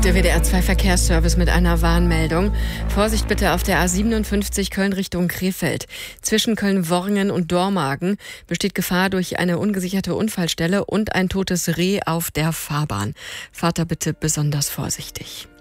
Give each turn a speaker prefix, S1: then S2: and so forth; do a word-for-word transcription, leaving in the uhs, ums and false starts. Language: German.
S1: Der W D R zwei Verkehrsservice mit einer Warnmeldung. Vorsicht bitte auf der A siebenundfünfzig Köln Richtung Krefeld. Zwischen Köln-Worringen und Dormagen besteht Gefahr durch eine ungesicherte Unfallstelle und ein totes Reh auf der Fahrbahn. Fahrt da bitte besonders vorsichtig.